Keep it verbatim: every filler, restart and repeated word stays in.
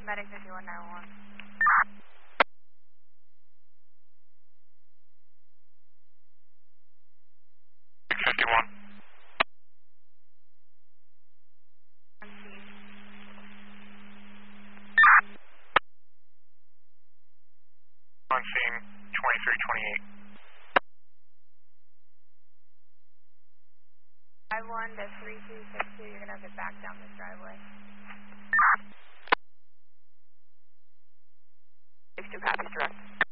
Medic fifty-one nine one. fifty-one. On scene, twenty-three twenty-eight. five one to three two six two, you're going to have to back down this driveway. six two copies direct.